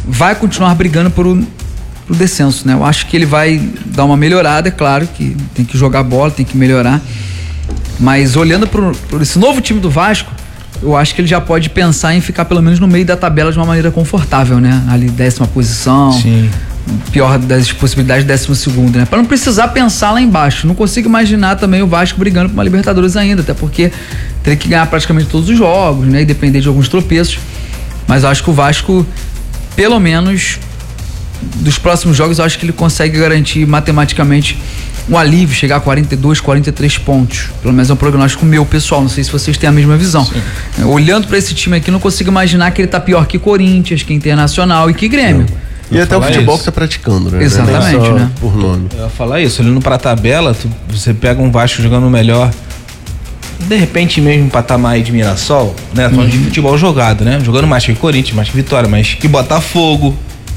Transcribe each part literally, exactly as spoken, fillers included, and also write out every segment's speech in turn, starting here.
vai continuar brigando por o, por o descenso, né? Eu acho que ele vai dar uma melhorada, é claro que tem que jogar bola, tem que melhorar, mas olhando por, por esse novo time do Vasco, eu acho que ele já pode pensar em ficar pelo menos no meio da tabela de uma maneira confortável, né? Ali décima posição. Sim. Pior das possibilidades, décimo segundo, né? Para não precisar pensar lá embaixo. Não consigo imaginar também o Vasco brigando por uma Libertadores ainda, até porque teria que ganhar praticamente todos os jogos, né? E depender de alguns tropeços. Mas eu acho que o Vasco, pelo menos dos próximos jogos, eu acho que ele consegue garantir matematicamente um alívio, chegar a quarenta e dois, quarenta e três pontos. Pelo menos é um prognóstico meu, pessoal. Não sei se vocês têm a mesma visão. Sim. Olhando para esse time aqui, não consigo imaginar que ele tá pior que Corinthians, que Internacional e que Grêmio. Não. E até o futebol isso. que tá praticando, né? Exatamente, né? Por nome. Eu ia falar isso, olhando pra tabela, tu, você pega um Vasco jogando melhor, de repente mesmo um patamar aí de Mirassol, né? Falando uhum. de futebol jogado, né? Jogando mais que Corinthians, mais que Vitória, mais que Botafogo,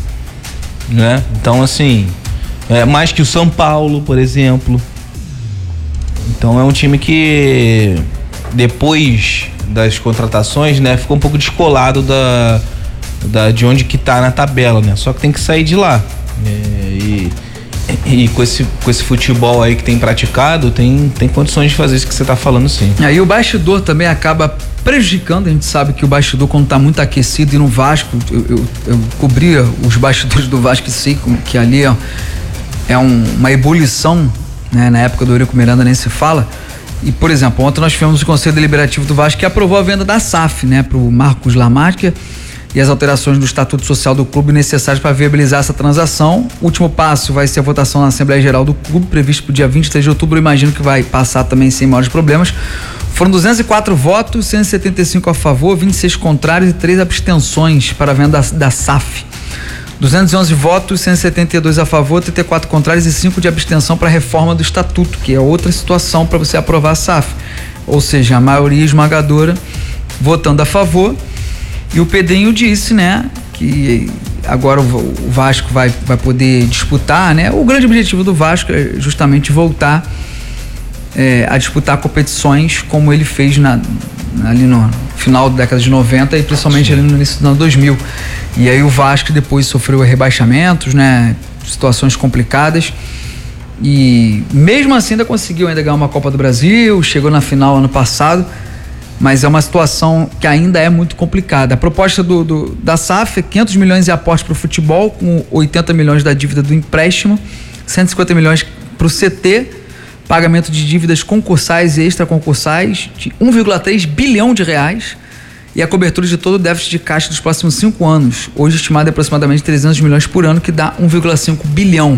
né? Então, assim, é, mais que o São Paulo, por exemplo. Então é um time que depois das contratações, né? Ficou um pouco descolado da... Da, de onde que tá na tabela, né? Só que tem que sair de lá. É, e, e com esse, com esse futebol aí que tem praticado, tem, tem condições de fazer isso que você tá falando, sim. Aí é, o bastidor também acaba prejudicando. A gente sabe que o bastidor, quando tá muito aquecido, e no Vasco, eu, eu, eu cobria os bastidores do Vasco e sei que ali é, é um, uma ebulição, né? Na época do Eurico Miranda nem se fala. E, por exemplo, ontem nós tivemos o Conselho Deliberativo do Vasco que aprovou a venda da S A F, né? Pro Marcos Lamarca, e as alterações do Estatuto Social do clube necessárias para viabilizar essa transação. O último passo vai ser a votação na Assembleia Geral do clube, previsto para o dia vinte e três de outubro. Eu imagino que vai passar também sem maiores problemas. Foram duzentos e quatro votos, cento e setenta e cinco a favor, vinte e seis contrários e três abstenções para a venda da, da S A F. duzentos e onze votos, cento e setenta e dois a favor, trinta e quatro contrários e cinco de abstenção para a reforma do Estatuto, que é outra situação para você aprovar a S A F. Ou seja, a maioria esmagadora votando a favor. E o Pedrinho disse, né, que agora o Vasco vai, vai poder disputar, né? O grande objetivo do Vasco é justamente voltar é, a disputar competições como ele fez na, ali no final da década de noventa e principalmente ali no início do ano dois mil. E aí o Vasco depois sofreu rebaixamentos, né? Situações complicadas. E mesmo assim ainda conseguiu ainda ganhar uma Copa do Brasil, chegou na final ano passado. Mas é uma situação que ainda é muito complicada. A proposta do, do, da S A F é quinhentos milhões de aporte para o futebol, com oitenta milhões da dívida do empréstimo, cento e cinquenta milhões para o C T, pagamento de dívidas concursais e extraconcursais de um vírgula três bilhão de reais e a cobertura de todo o déficit de caixa dos próximos cinco anos, hoje estimado em aproximadamente trezentos milhões por ano, que dá um vírgula cinco bilhão,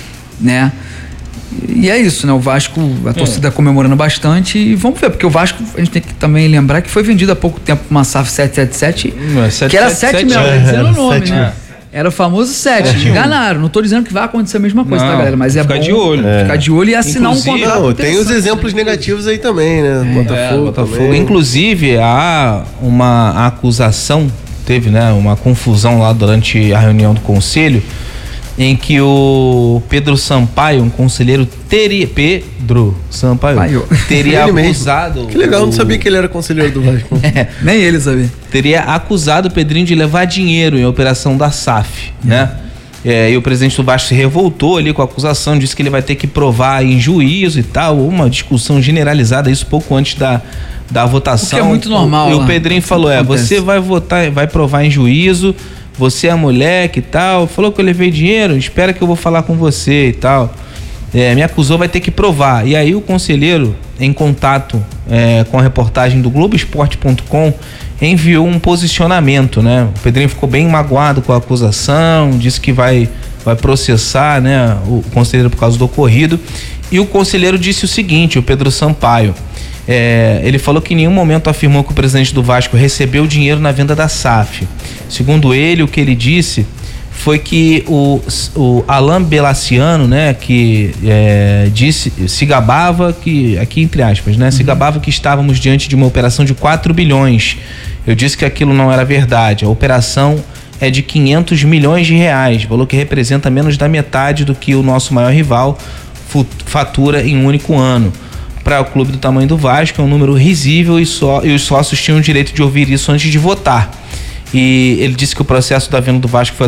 né? E é isso, né? O Vasco, a torcida é. comemorando bastante e vamos ver, porque o Vasco, a gente tem que também lembrar que foi vendido há pouco tempo uma S A F sete sete sete, é, que era sete mesmo, é, dizendo o nome, sete, né? É. Era o famoso sete, enganaram, não tô dizendo que vai acontecer a mesma coisa, não, tá, galera? Mas é ficar bom de olho. É. ficar de olho e assinar Inclusive, um contrato. Não, tem os exemplos negativos aí também, né? É, Botafogo, é, Botafogo. Também. Inclusive, há uma acusação, teve, né, uma confusão lá durante a reunião do conselho, em que o Pedro Sampaio, um conselheiro, teria... Pedro Sampaio Paio. teria acusado... Que legal, o, eu não sabia que ele era conselheiro do Vasco. É, nem ele sabia. Teria acusado o Pedrinho de levar dinheiro em operação da S A F, é. né? É, e o presidente do Vasco se revoltou ali com a acusação, disse que ele vai ter que provar em juízo e tal, uma discussão generalizada, isso pouco antes da, da votação. O que é muito normal. E lá. o Pedrinho falou, é, você vai votar, vai provar em juízo, você é a mulher que tal, falou que eu levei dinheiro, espera que eu vou falar com você e tal. É, me acusou, vai ter que provar. E aí o conselheiro, em contato é, com a reportagem do Globo Esporte ponto com, enviou um posicionamento, né? O Pedrinho ficou bem magoado com a acusação, disse que vai, vai processar, né, o conselheiro por causa do ocorrido. E o conselheiro disse o seguinte, o Pedro Sampaio, é, ele falou que em nenhum momento afirmou que o presidente do Vasco recebeu dinheiro na venda da S A F. Segundo ele, o que ele disse foi que o, o Alain Belaciano, né, que é, disse, se gabava que, aqui entre aspas, né, uhum. se gabava que estávamos diante de uma operação de quatro bilhões. Eu disse que aquilo não era verdade. A operação é de quinhentos milhões de reais, valor que representa menos da metade do que o nosso maior rival fatura em um único ano. Para o clube do tamanho do Vasco é um número risível e, só, e os sócios tinham o direito de ouvir isso antes de votar. E ele disse que o processo da venda do Vasco foi